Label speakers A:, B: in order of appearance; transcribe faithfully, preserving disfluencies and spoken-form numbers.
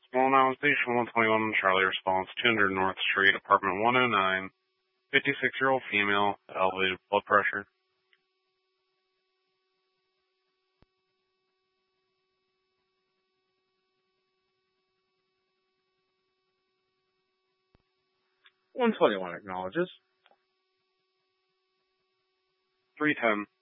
A: Small Mountain Station one twenty-one, Charlie response, two hundred North Street, apartment one oh nine, fifty-six-year-old female, elevated blood pressure.
B: one twenty-one acknowledges.
A: three ten.